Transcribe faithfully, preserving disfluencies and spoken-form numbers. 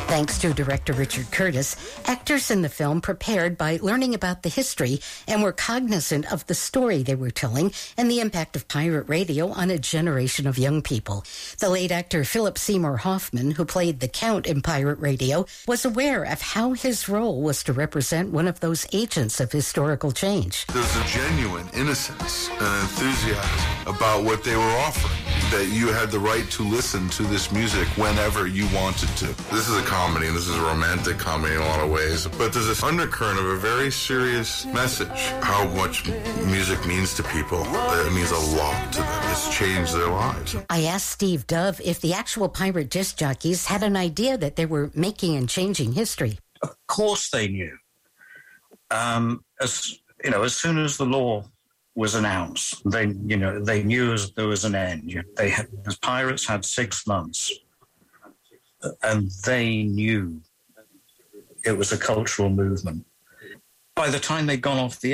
Thanks to director Richard Curtis, actors in the film prepared by learning about the history and were cognizant of the story they were telling and the impact of pirate radio on a generation of young people. The late actor Philip Seymour Hoffman, who played the Count in Pirate Radio, was aware of how his role was to represent one of those agents of historical change. There's a genuine innocence and enthusiasm about what they were offering, that you had the right to listen to this music whenever you wanted to. This is a comedy, and this is a romantic comedy in a lot of ways, but there's this undercurrent of a very serious message. How much music means to people. It means a lot to them. It's changed their lives. I asked Steve Dove if the actual pirate disc jockeys had an idea that they were making and changing history. Of course they knew. Um, as you know, as soon as the law was announced, they, you know, they knew as there was an end. They had, the pirates had six months, and they knew it was a cultural movement. By the time they'd gone off the